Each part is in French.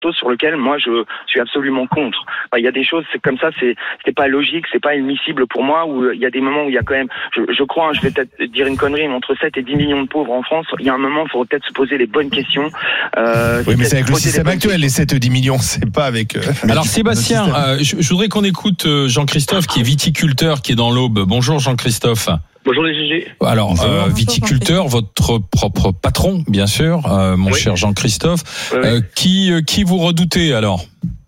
sur lequel moi je suis absolument contre. Enfin, il y a des choses, c'est comme ça, c'est pas logique, c'est pas admissible pour moi, où il y a des moments où il y a quand même, je crois, je vais peut-être dire une connerie, mais entre 7 et 10 millions de pauvres en France, il y a un moment, il faudrait peut-être se poser les bonnes questions. Oui, mais c'est avec le système actuel, les 7 ou 10 millions, c'est pas avec... Alors Sébastien, je voudrais qu'on écoute Jean-Christophe, qui est viticulteur, qui est dans l'Aube. Bonjour Jean-Christophe. Bonjour les GG. Alors, viticulteur, votre propre patron, bien sûr, mon cher Jean-Christophe. Qui vous redoutez alors ?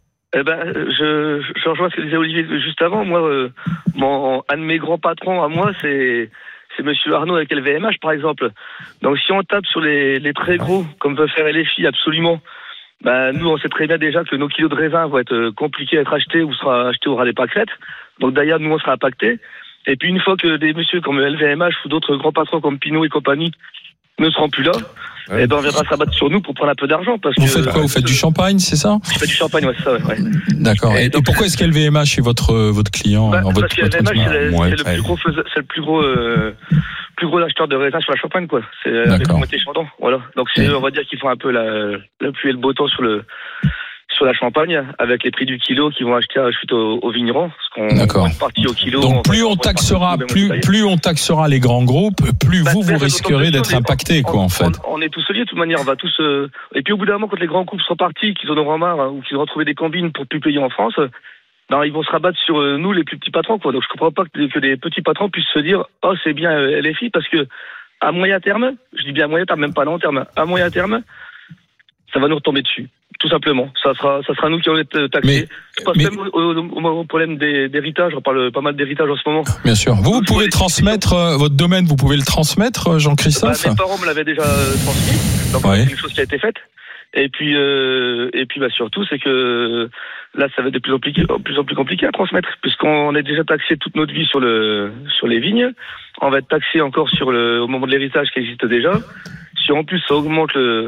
Je rejoins ce que disait Olivier juste avant. Moi, un de mes grands patrons à moi, c'est Monsieur Arnaud avec LVMH, par exemple. Donc, si on tape sur les très gros, comme veut faire LFI, absolument. Nous, on sait très bien déjà que nos kilos de raisin vont être compliqués à être achetés ou sera achetés au ras des pâquerettes. Donc, d'ailleurs, nous, on sera impactés. Et puis une fois que des messieurs comme LVMH ou d'autres grands patrons comme Pinot et compagnie ne seront plus là, on viendra s'abattre sur nous pour prendre un peu d'argent. Vous faites quoi ? Vous faites du champagne, c'est ça ? Je fais du champagne, ouais, c'est ça, ouais. D'accord. Et pourquoi est-ce qu'LVMH est votre client parce que LVMH, c'est le plus gros acheteur de raisins sur la Champagne, quoi. C'est avec Moitié Chandon, voilà. Donc on va dire qu'ils font un peu la pluie et le beau temps sur la Champagne, avec les prix du kilo qui vont acheter suite aux vignerons. D'accord. Partie au kilo. Donc plus on taxera les grands groupes, plus vous risquerez d'être impacté, quoi, en fait. On est tous liés, de toute manière, on va tous. Et puis au bout d'un moment, quand les grands groupes seront partis, qu'ils en auront marre, ou qu'ils auront trouvé des combines pour plus payer en France, ils vont se rabattre sur nous, les plus petits patrons, quoi. Donc je comprends pas que des petits patrons puissent se dire, oh, c'est bien LFI, parce que à moyen terme, je dis bien à moyen terme, même pas à long terme, à moyen terme, ça va nous retomber dessus. Tout simplement, ça sera nous qui allons être taxés. Même au problème d'héritage, on parle pas mal d'héritage en ce moment. Bien sûr. Vous pouvez transmettre votre domaine, vous pouvez le transmettre, Jean-Christophe ? Mes parents me l'avaient déjà transmis, donc c'est quelque chose qui a été faite. Et puis surtout, c'est que là, ça va être de plus en plus compliqué à transmettre, puisqu'on est déjà taxé toute notre vie sur les vignes. On va être taxé encore au moment de l'héritage qui existe déjà. Si en plus ça augmente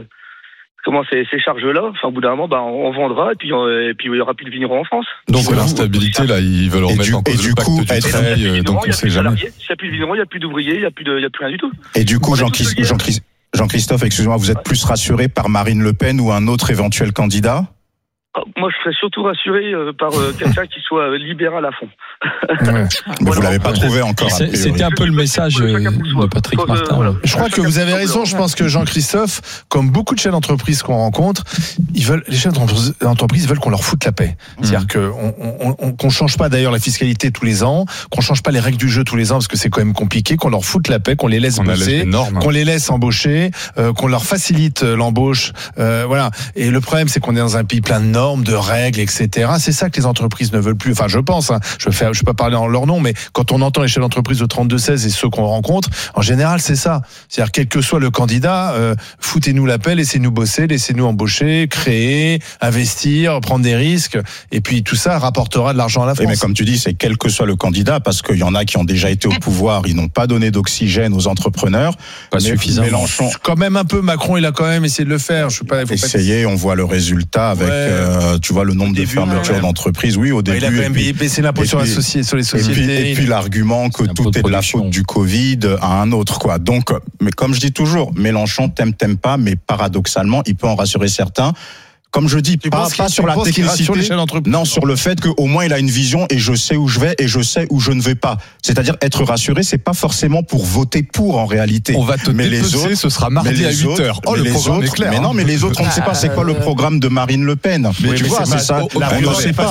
ces charges-là, au bout d'un moment, on vendra et puis il y aura plus de vignerons en France. Donc l'instabilité, là, ils veulent remettre en cause le pacte de Dutreil, donc on ne sait jamais. S'il n'y a plus de vignerons, il n'y a plus d'ouvriers, il n'y a plus rien du tout. Et du coup, Jean-Christophe, excusez-moi, vous êtes plus rassuré par Marine Le Pen ou un autre éventuel candidat ? Moi, je serais surtout rassuré par quelqu'un qui soit libéral à fond. Mais vous l'avez pas trouvé encore. C'était un peu le message de Patrick Martin. Je crois que vous avez raison. Je pense que Jean-Christophe, comme beaucoup de chefs d'entreprise qu'on rencontre, les chefs d'entreprise veulent qu'on leur foute la paix. C'est-à-dire qu'on change pas d'ailleurs la fiscalité tous les ans, qu'on change pas les règles du jeu tous les ans parce que c'est quand même compliqué, qu'on leur foute la paix, qu'on les laisse bosser, qu'on les laisse embaucher, qu'on leur facilite l'embauche. Voilà. Et le problème, c'est qu'on est dans un pays plein de normes, de règles, etc. C'est ça que les entreprises ne veulent plus. Enfin, je pense. Je vais pas parler en leur nom, mais quand on entend les chefs d'entreprise de 32-16 et ceux qu'on rencontre, en général, c'est ça. C'est-à-dire, quel que soit le candidat, foutez-nous la paix, laissez-nous bosser, laissez-nous embaucher, créer, investir, prendre des risques, et puis tout ça rapportera de l'argent à la France. Mais comme tu dis, c'est quel que soit le candidat, parce qu'il y en a qui ont déjà été au pouvoir, ils n'ont pas donné d'oxygène aux entrepreneurs. Pas suffisamment. Mélenchon, quand même un peu, Macron, il a quand même essayé de le faire. Je sais pas. Essayé, on voit le résultat avec, tu vois, le nombre de fermetures d'entreprises. Oui, au début. Il a quand même baissé l'impôt sur les sociétés. Et puis l'argument que tout est de la faute du Covid à un autre, quoi. Donc, mais comme je dis toujours, Mélenchon t'aime pas, mais paradoxalement, il peut en rassurer certains. Comme je dis, pas sur la technicité, non, sur le fait qu'au moins il a une vision et je sais où je vais et je sais où je ne vais pas. C'est-à-dire être rassuré, c'est pas forcément pour voter pour en réalité. On va te dépecer, ce sera mardi à 8h. Oh, le programme est clair. Mais non, mais les autres, on ne sait pas c'est quoi le programme de Marine Le Pen. Mais tu vois, c'est ça. On ne sait pas.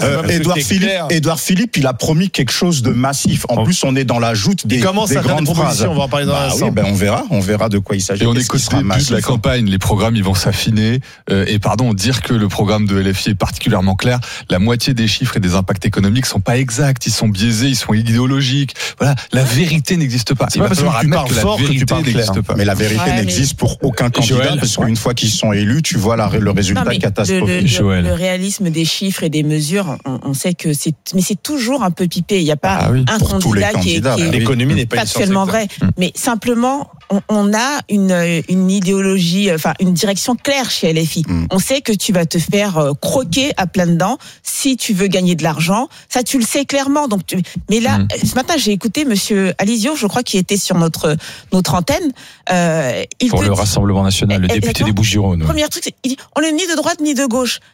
Édouard Philippe, il a promis quelque chose de massif. En plus, on est dans la joute des grandes phrases. On va en parler dans l'instant. On verra de quoi il s'agit. Et on est qu'au début de la campagne, les programmes, ils vont s'affiner. Et pardon, dire que le programme de LFI est particulièrement clair. La moitié des chiffres et des impacts économiques sont pas exacts, ils sont biaisés, ils sont idéologiques. Voilà, la vérité n'existe pas. C'est pas parce que tu parles fort que tu parles clair. Mais la vérité n'existe pour aucun candidat, parce qu'une fois qu'ils sont élus, tu vois le résultat catastrophique. Le réalisme des chiffres et des mesures, on sait que c'est toujours un peu pipé. Il n'y a pas un candidat qui est l'économie n'est pas factuellement vrai. Mais simplement, on a une idéologie, enfin une direction claire chez LFI. On sait que tu vas te faire croquer à pleines dents si tu veux gagner de l'argent. Ça, tu le sais clairement. Donc, mais là, ce matin, j'ai écouté Monsieur Alizio, je crois, qui était sur notre antenne. Pour le Rassemblement national, le député des Bouches-du-Rhône. Premier truc, il dit, on n'est ni de droite ni de gauche.